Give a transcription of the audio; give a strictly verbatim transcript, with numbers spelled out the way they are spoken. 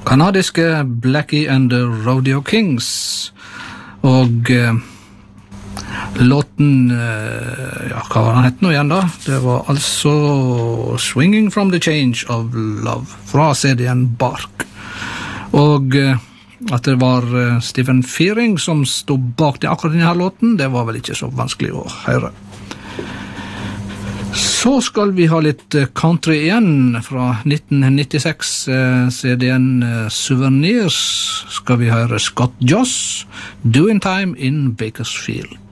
kanadiske Blackie and the Rodeo Kings, og eh, låten, eh, ja, hva var den hett nå igjen da? Det var altså Swinging from the Change of Love, fra C D-en Bark. Og eh, at det var eh, Stephen Fearing som stod bak det, akkurat denne her låten, det var vel ikke så vanskelig å høre. Så skal vi ha litt country igjen fra nitten nittiseks, eh, C D-en eh, Souvenirs. Skal vi høre Scott Joss, Doing Time in Bakersfield.